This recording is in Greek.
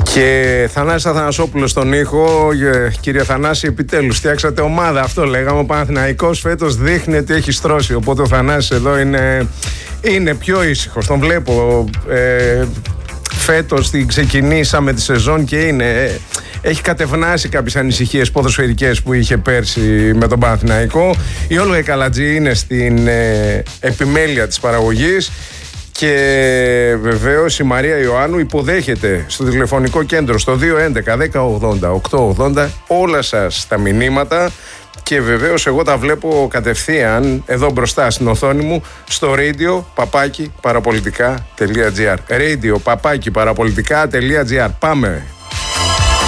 Και Θανάσης Αθανασόπουλος στον ήχο. Κύριε Θανάση, επιτέλους φτιάξατε ομάδα. Αυτό λέγαμε. Ο Παναθηναϊκός φέτος δείχνει ότι έχει στρώσει. Οπότε ο Θανάσης εδώ είναι πιο ήσυχος. Τον βλέπω. Φέτος ξεκινήσαμε τη σεζόν και έχει κατευνάσει κάποιες ανησυχίες ποδοσφαιρικές που είχε πέρσι με τον Παναθηναϊκό. Η Όλγα Καλατζή είναι στην επιμέλεια της παραγωγής. Και βεβαίως η Μαρία Ιωάννου υποδέχεται στο τηλεφωνικό κέντρο στο 211-1080-880 όλα σας τα μηνύματα. Και βεβαίως εγώ τα βλέπω κατευθείαν εδώ μπροστά στην οθόνη μου στο radio@parapolitica.gr. radio@parapolitica.gr. Πάμε.